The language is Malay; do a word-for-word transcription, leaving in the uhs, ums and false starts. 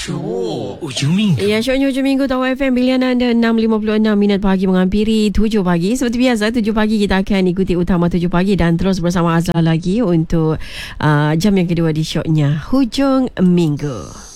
Show Ujung Minggu. Ya, shownya Ujung Minggu Tawa F M pilihan anda enam lima puluh enam minit pagi menghampiri tujuh pagi. Seperti biasa tujuh pagi kita akan ikuti utama tujuh pagi dan terus bersama Azla lagi untuk uh, jam yang kedua di shownya Hujung Minggu.